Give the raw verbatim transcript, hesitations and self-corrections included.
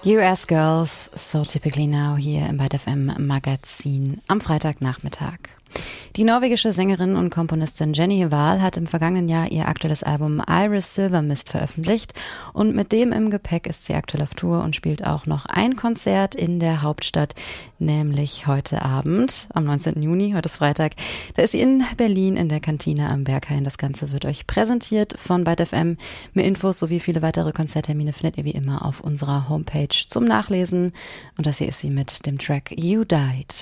U S Girls, So Typically Now hier im Byte F M Magazin am Freitagnachmittag. Die norwegische Sängerin und Komponistin Jenny Wahl hat im vergangenen Jahr ihr aktuelles Album Iris Silver Mist veröffentlicht und mit dem im Gepäck ist sie aktuell auf Tour und spielt auch noch ein Konzert in der Hauptstadt, nämlich heute Abend, am neunzehnten Juni, heute ist Freitag. Da ist sie in Berlin in der Kantine am Berghain. Das Ganze wird euch präsentiert von Byte F M. Mehr Infos sowie viele weitere Konzerttermine findet ihr wie immer auf unserer Homepage zum Nachlesen. Und das hier ist sie mit dem Track You Died.